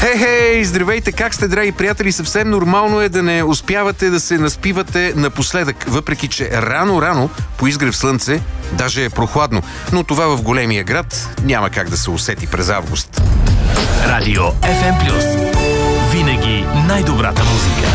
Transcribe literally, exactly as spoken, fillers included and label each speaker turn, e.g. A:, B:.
A: Хей, хей, здравейте, как сте, драги приятели? Съвсем нормално е да не успявате да се наспивате напоследък, въпреки че рано-рано по изгрев слънце, даже е прохладно. Но това в големия град няма как да се усети през август.
B: Радио Еф Ем Плюс. Винаги най-добрата музика.